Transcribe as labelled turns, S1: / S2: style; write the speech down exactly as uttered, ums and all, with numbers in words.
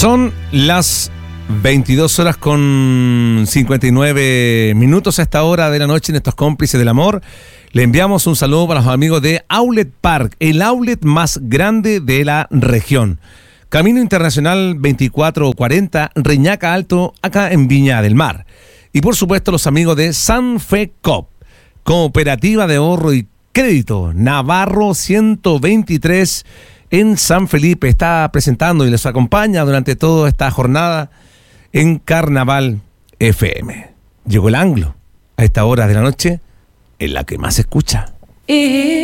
S1: Son las veintidós horas con cincuenta y nueve minutos a esta hora de la noche en estos cómplices del amor. Le enviamos un saludo para los amigos de Outlet Park, el outlet más grande de la región. Camino Internacional veinticuatro cuarenta, Reñaca Alto, acá en Viña del Mar. Y por supuesto los amigos de Sanfecop, Cooperativa de Ahorro y Crédito, Navarro ciento veintitrés en San Felipe. Está presentando y les acompaña durante toda esta jornada en Carnaval F M. Llegó el anglo a esta hora de la noche en la que más se escucha.